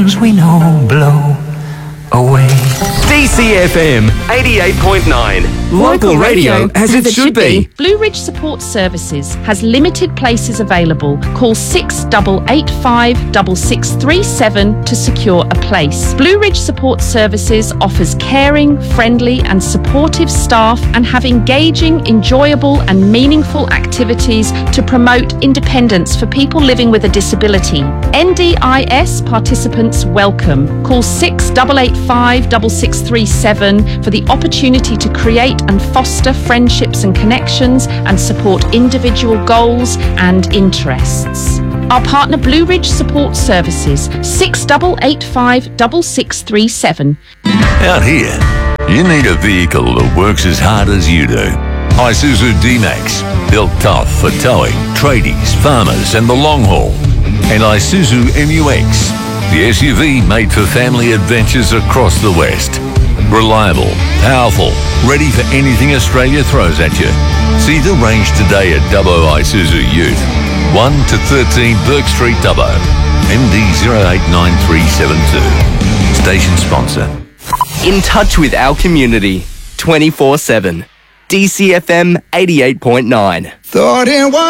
we know blow away. DCFM 88.9. Local radio as it should be. Blue Ridge Support Services has limited places available. Call 6885 6637 to secure a place. Blue Ridge Support Services offers caring, friendly and supportive staff and have engaging, enjoyable and meaningful activities to promote independence for people living with a disability. NDIS participants welcome. Call 6885 6637 for the opportunity to create and foster friendships and connections and support individual goals and interests. Our partner Blue Ridge Support Services, 6885 6637. Out here, you need a vehicle that works as hard as you do. Isuzu D-Max, built tough for towing, tradies, farmers and the long haul. And Isuzu MU-X, the SUV made for family adventures across the West. Reliable, powerful, ready for anything Australia throws at you. See the range today at Dubbo Isuzu Ute, 1 to 13 Burke Street, Dubbo, MD 089372. Station sponsor. In touch with our community 24/7. DCFM 88.9. Thought it was